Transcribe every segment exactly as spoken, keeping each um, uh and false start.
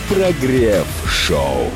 Прогрев-шоу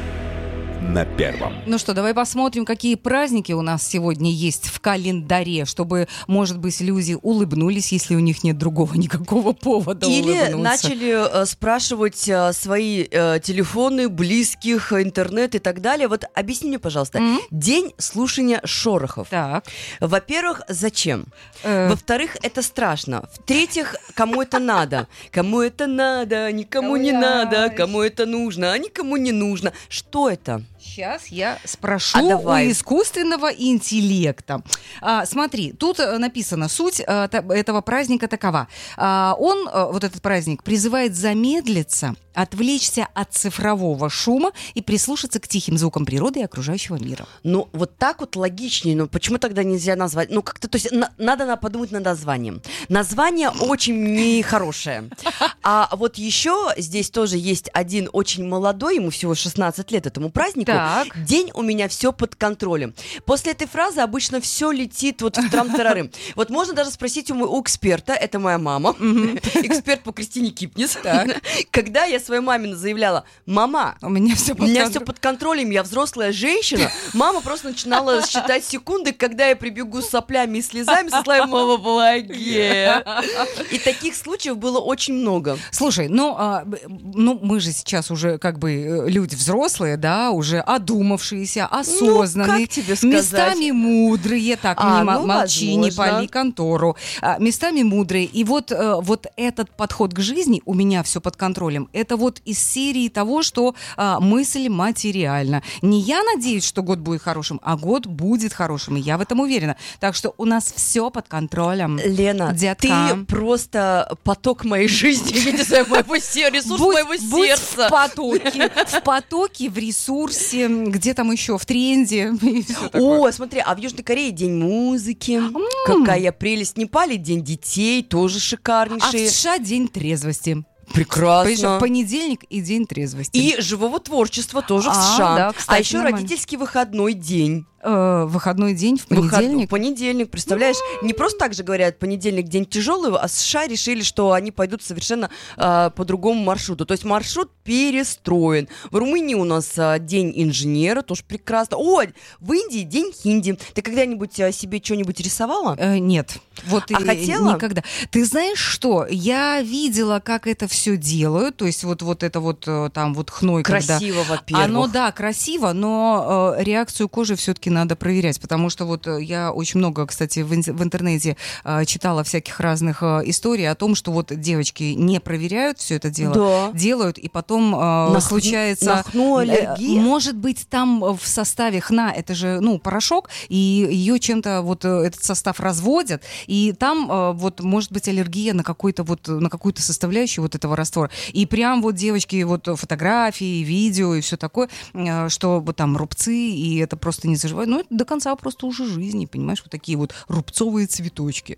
на первом. Ну что, давай посмотрим, какие праздники у нас сегодня есть в календаре, чтобы, может быть, люди улыбнулись, если у них нет другого никакого повода Или улыбнуться. начали э, спрашивать э, свои э, телефоны, близких, интернет и так далее. Вот объясни мне, пожалуйста, Mm-hmm. день слушания шорохов. Так. Во-первых, зачем? Э. Во-вторых, это страшно. В-третьих, кому это надо? Кому это надо? Никому не Ой. надо. Кому это нужно? А никому не нужно. Что это? Сейчас я спрошу А давай. у искусственного интеллекта. А, смотри, тут э, написано, суть э, та- этого праздника такова. А, он, э, вот этот праздник, призывает замедлиться, отвлечься от цифрового шума и прислушаться к тихим звукам природы и окружающего мира. Ну, вот так вот логичнее, но почему тогда нельзя назвать? Ну, как-то, то есть, на- надо на- подумать над названием. Название очень нехорошее. А вот еще здесь тоже есть один очень молодой, ему всего шестнадцать лет этому празднику. Так. День у меня все под контролем. После этой фразы обычно все летит вот в трам-тарары. Вот можно даже спросить у, мо- у эксперта, это моя мама, эксперт по Кристине Кипнис, когда я своей маме заявляла: «Мама, У меня все у меня все под контролем, я взрослая женщина». Мама просто начинала считать секунды, когда я прибегу с соплями и слезами, со словами «мама, помоги». И таких случаев было очень много. Слушай, ну, а, б- ну, мы же сейчас уже как бы э, люди взрослые, да, уже одумавшиеся, осознанные, Ну, как тебе сказать? местами мудрые, так, А, не мо- ну, молчи, не возможно. пали контору, а, местами мудрые. И вот, э, вот этот подход к жизни, у меня все под контролем, это вот из серии того, что а, мысль материальна. Не я надеюсь, что год будет хорошим, а год будет хорошим, и я в этом уверена. Так что у нас все под контролем. Лена, Детка. ты просто поток моей жизни, я не знаю, моего сердца, ресурс Будь- моего будь сердца. в потоке, в потоке, в ресурсе, где там еще, в тренде и всё такое. О, смотри, а в Южной Корее день музыки. Какая прелесть. В Непале день детей, тоже А в шикарнейший. США день трезвости. Прекрасно. Причем понедельник и день трезвости. И живого творчества тоже в А, США. да, кстати, а еще нормально. родительский выходной день. Э, выходной день в Выход- понедельник. Понедельник, представляешь? Не просто так же говорят, понедельник день тяжелый, а США решили, что они пойдут совершенно а, по другому маршруту. То есть маршрут перестроен. В Румынии у нас а, день инженера, тоже прекрасно. Ой, в Индии день хинди. Ты когда-нибудь а, себе что-нибудь рисовала? Э, нет, вот А и хотела? никогда. Ты знаешь что? Я видела, как это все делают, то есть вот вот это вот э, там вот хной, когда Красиво, во-первых. оно, да, красиво, но э, реакцию кожи все-таки надо проверять, потому что вот э, я очень много, кстати, в, ин- в интернете э, читала всяких разных э, историй о том, что вот девочки не проверяют все это дело, Да. делают, и потом э, На хн- случается... на хну аллергия? э, Может быть, там э, в составе хна, это же, ну, порошок, и ее чем-то вот э, этот состав разводят, и там э, вот может быть аллергия на какой-то вот, на какую-то составляющую вот этого раствора. И прям вот девочки, вот фотографии, видео и все такое, э, что вот там рубцы, и это просто не заживает. Ну, это до конца просто уже жизни, понимаешь, вот такие вот рубцовые цветочки.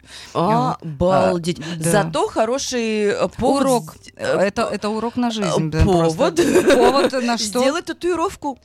Обалдеть. А, да. Зато хороший э, повод... Урок. с- э, Это, это урок на жизнь. э, да, просто. повод. Повод на что? Сделать татуировку.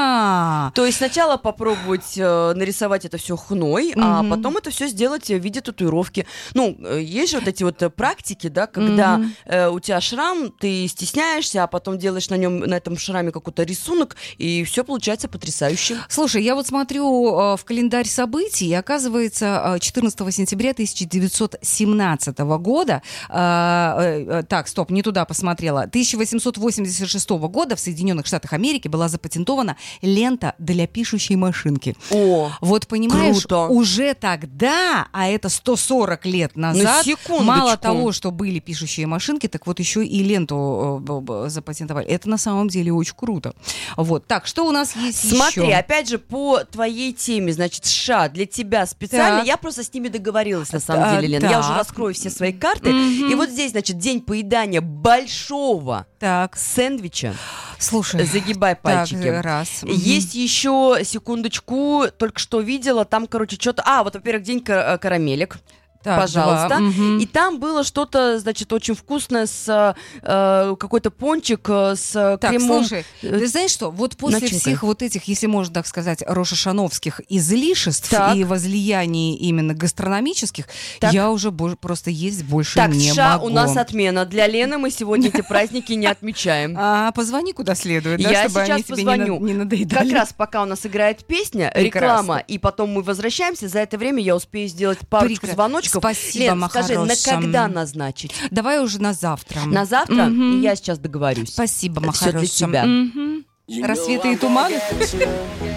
А, То есть сначала попробовать э, нарисовать это все хной, а Мгм. потом это все сделать в виде татуировки. Ну, э, есть же вот эти вот э, практики, да, когда Мгм. э, у тебя шрам, ты стесняешься, а потом делаешь на нем, на этом шраме какой-то рисунок, и все получается потрясающе. Слушай, я вот смотрю э, в календарь событий, и оказывается, э, четырнадцатого сентября тысяча девятьсот семнадцатого года, э, э, э, так, стоп, не туда посмотрела, тысяча восемьсот восемьдесят шестого года в Соединенных Штатах Америки была запатентована лента для пишущей машинки. О, Вот понимаешь, круто. уже тогда, а это сто сорок лет назад, секундочку. мало того, что были пишущие машинки, так вот еще и ленту э, б- б- запатентовали. Это на самом деле очень круто. Вот, так, что у нас есть смотри, еще? опять же, по твоей теме, значит, США для тебя специально, Так. я просто с ними договорилась, на самом А, деле, Лен. Я уже так. раскрою все свои карты. Мгм. И вот здесь, значит, день поедания большого Так, сэндвича. слушай. Загибай пальчики. Так, раз. Мгм. Есть еще, секундочку, только что видела, там, короче, что-то... А, вот, во-первых, день кар- карамелек. Так, пожалуйста. два. Мгм. И там было что-то, значит, очень вкусное с э, какой-то пончик э, с Так, кремом. слушай, ты знаешь что, вот после начинкой. всех вот этих, если можно так сказать, рошашановских излишеств Так. и возлияний именно гастрономических, Так. я уже бо- просто есть больше Так, не США могу. у нас отмена. Для Лены мы сегодня эти праздники не отмечаем. А позвони куда следует, да, Я чтобы сейчас они тебе не, позвоню. на- не надоедали. Как раз пока у нас играет песня, Прекрасно. реклама, и потом мы возвращаемся, за это время я успею сделать парочку Прекра- звоночков. Спасибо, Лен, моя скажи, на хорошая. когда назначить? Давай уже на завтра. На завтра? Мгм. И я сейчас договорюсь. Спасибо, Это моя всё для хорошая. тебя. Мгм. Рассветы и туманы.